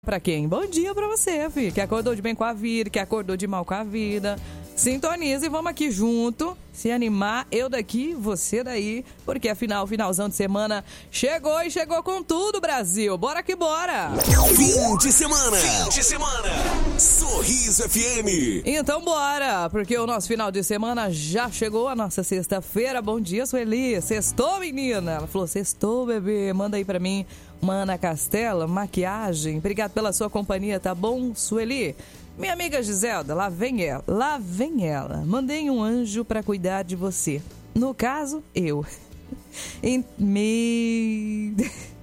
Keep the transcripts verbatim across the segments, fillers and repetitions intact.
Pra quem? Bom dia pra você, filho, que acordou de bem com a vida, que acordou de mal com a vida. Sintoniza e vamos aqui junto, se animar, eu daqui, você daí, porque afinal, finalzão de semana chegou e chegou com tudo, Brasil. Bora que bora! Fim de semana! Fim de semana! Sorriso F M! Então bora, porque o nosso final de semana já chegou, a nossa sexta-feira. Bom dia, Sueli. Sextou, menina? Ela falou, sextou, bebê. Manda aí pra mim uma Ana Castela, maquiagem. Obrigado pela sua companhia, tá bom, Sueli? Minha amiga Giselda, lá vem ela, lá vem ela. Mandei um anjo pra cuidar de você. No caso, eu. Em... Me...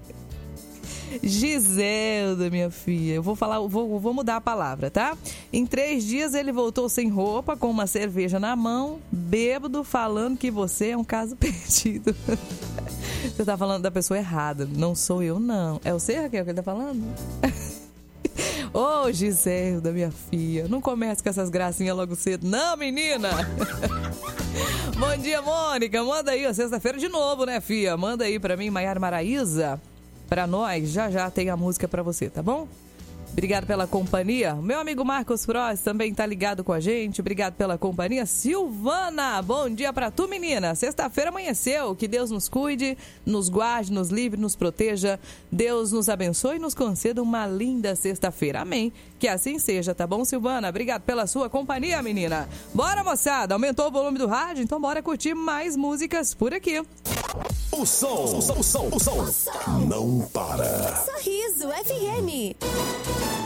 Giselda, minha filha, eu vou falar, vou, vou mudar a palavra, tá? Em três dias ele voltou sem roupa, com uma cerveja na mão, bêbado, falando que você é um caso perdido. Você tá falando da pessoa errada, não sou eu, não. É você, Raquel, que ele tá falando? Ô, oh, Giselda, minha filha, não comece com essas gracinhas logo cedo, não, menina! Bom dia, Mônica, manda aí, ó, sexta-feira de novo, né, filha? Manda aí pra mim, Maiara Maraíza, pra nós, já já tem a música pra você, tá bom? Obrigado pela companhia. Meu amigo Marcos Frost também tá ligado com a gente. Obrigado pela companhia. Silvana, bom dia pra tu, menina. Sexta-feira amanheceu. Que Deus nos cuide, nos guarde, nos livre, nos proteja. Deus nos abençoe e nos conceda uma linda sexta-feira. Amém. Que assim seja, tá bom, Silvana? Obrigado pela sua companhia, menina. Bora, moçada. Aumentou o volume do rádio? Então bora curtir mais músicas por aqui. O som, o som, o som, o som, o som não para. Sorriso F M.